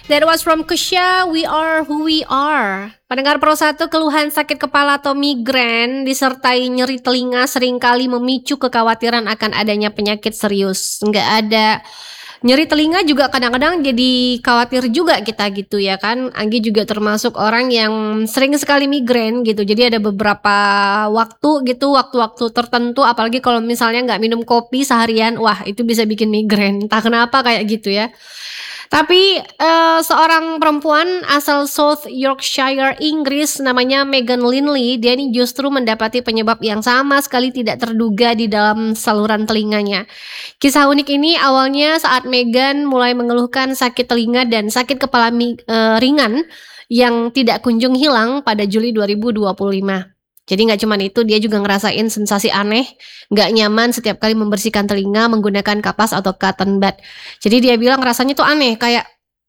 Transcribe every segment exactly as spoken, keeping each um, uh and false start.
That was from Kesha, We Are Who We Are. Pendengar Pro satu, keluhan sakit kepala atau migrain disertai nyeri telinga seringkali memicu kekhawatiran akan adanya penyakit serius. Nggak ada nyeri telinga juga kadang-kadang jadi khawatir juga kita gitu ya kan. Anggi juga termasuk orang yang sering sekali migrain gitu. Jadi ada beberapa waktu gitu, waktu-waktu tertentu, apalagi kalau misalnya nggak minum kopi seharian, wah itu bisa bikin migrain. Entah kenapa kayak gitu ya. Tapi uh, seorang perempuan asal South Yorkshire, Inggris, namanya Megan Linley, dia ini justru mendapati penyebab yang sama sekali tidak terduga di dalam saluran telinganya. Kisah unik ini awalnya saat Megan mulai mengeluhkan sakit telinga dan sakit kepala uh, ringan yang tidak kunjung hilang pada Juli dua ribu dua puluh lima. Jadi gak cuma itu, dia juga ngerasain sensasi aneh, gak nyaman setiap kali membersihkan telinga menggunakan kapas atau cotton bud. Jadi dia bilang rasanya tuh aneh, kayak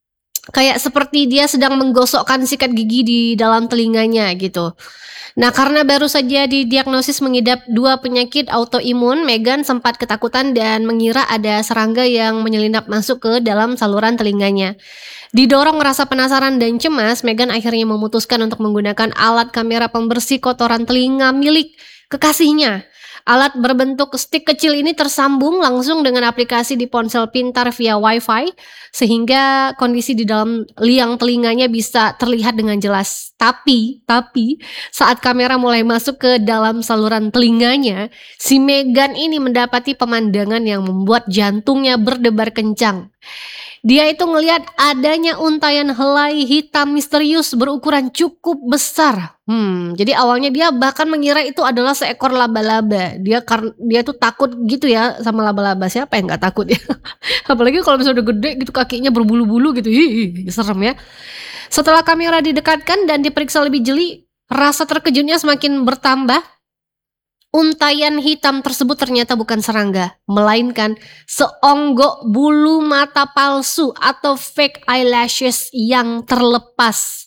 kayak seperti dia sedang menggosokkan sikat gigi di dalam telinganya gitu. Nah, karena baru saja didiagnosis mengidap dua penyakit autoimun, Megan sempat ketakutan dan mengira ada serangga yang menyelinap masuk ke dalam saluran telinganya. Didorong rasa penasaran dan cemas, Megan akhirnya memutuskan untuk menggunakan alat kamera pembersih kotoran telinga milik kekasihnya. Alat berbentuk stik kecil ini tersambung langsung dengan aplikasi di ponsel pintar via Wi-Fi, sehingga kondisi di dalam liang telinganya bisa terlihat dengan jelas. Tapi, tapi saat kamera mulai masuk ke dalam saluran telinganya, si Megan ini mendapati pemandangan yang membuat jantungnya berdebar kencang. Dia itu ngelihat adanya untayan helai hitam misterius berukuran cukup besar. Hmm, jadi awalnya dia bahkan mengira itu adalah seekor laba-laba. Dia karena dia tuh takut gitu ya sama laba-laba. Siapa yang nggak takut ya? Apalagi kalau misalnya udah gede gitu kakinya berbulu-bulu gitu. Ih, serem ya. Setelah kamera didekatkan dan diperiksa lebih jeli, rasa terkejutnya semakin bertambah. Untayan hitam tersebut ternyata bukan serangga, melainkan seonggok bulu mata palsu atau fake eyelashes yang terlepas.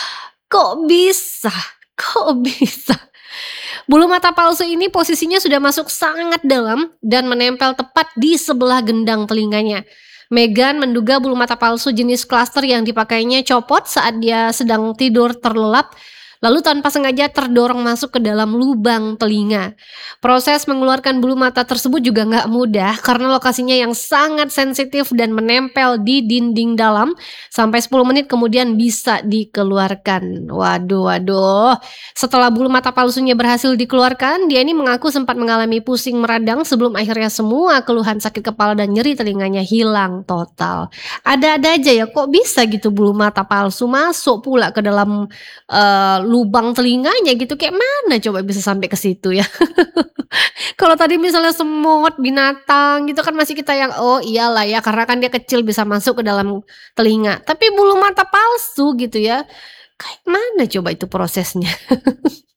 Kok bisa? Kok bisa? Bulu mata palsu ini posisinya sudah masuk sangat dalam dan menempel tepat di sebelah gendang telinganya. Megan menduga bulu mata palsu jenis cluster yang dipakainya copot saat dia sedang tidur terlelap, lalu tanpa sengaja terdorong masuk ke dalam lubang telinga. Proses mengeluarkan bulu mata tersebut juga nggak mudah karena lokasinya yang sangat sensitif dan menempel di dinding dalam. Sampai sepuluh menit kemudian bisa dikeluarkan. Waduh, waduh. Setelah bulu mata palsunya berhasil dikeluarkan, dia ini mengaku sempat mengalami pusing meradang sebelum akhirnya semua keluhan sakit kepala dan nyeri telinganya hilang total. Ada-ada aja ya, kok bisa gitu bulu mata palsu masuk pula ke dalam uh, lubang telinganya gitu, kayak mana coba bisa sampai ke situ ya. Kalau tadi misalnya semut, binatang gitu kan masih kita yang oh iyalah ya karena kan dia kecil bisa masuk ke dalam telinga. Tapi bulu mata palsu gitu ya, kayak mana coba itu prosesnya.